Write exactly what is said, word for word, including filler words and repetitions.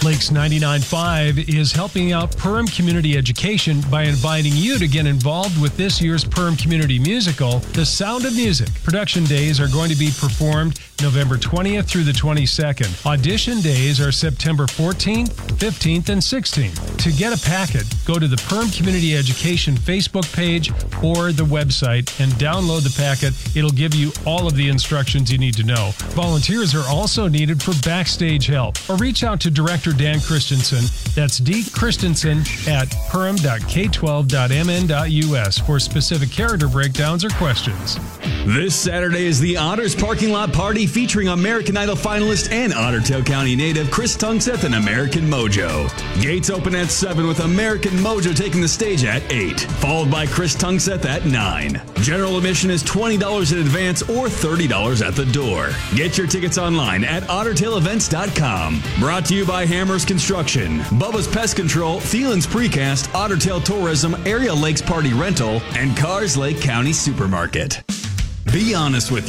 Lakes ninety-nine point five is helping out Perham Community Education by inviting you to get involved with this year's Perham Community Musical, The Sound of Music. Production days are going to be performed November twentieth through the twenty-second. Audition days are September fourteenth, fifteenth, and sixteenth. To get a packet, go to the Perham Community Education Facebook page or the website and download the packet. It'll give you all of the instructions you need to know. Volunteers are also needed for backstage help, or reach out to Director Dan Christensen. That's D. Christensen at perham dot k twelve dot m n dot u s for specific character breakdowns or questions. This Saturday is the Otters Parking Lot Party featuring American Idol finalist and Ottertail County native Chris Tungseth and American Mojo. Gates open at seven with American Mojo taking the stage at eight, followed by Chris Tungseth at nine. General admission is twenty dollars in advance or thirty dollars at the door. Get your tickets online at ottertail events dot com. Brought to you by Hammers Construction, Bubba's Pest Control, Thielen's Precast, Ottertail Tourism, Area Lakes Party Rental, and Cars Lake County Supermarket. Be honest with